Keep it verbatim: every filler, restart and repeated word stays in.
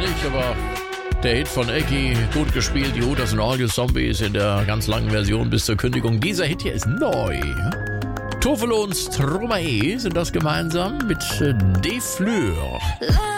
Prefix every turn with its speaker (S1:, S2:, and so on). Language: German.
S1: nicht, aber der Hit von Ecki, gut gespielt, Judas and All You Zombies in der ganz langen Version bis zur Kündigung. Dieser Hit hier ist neu. Tofelo und Stromae sind das gemeinsam mit De Fleur.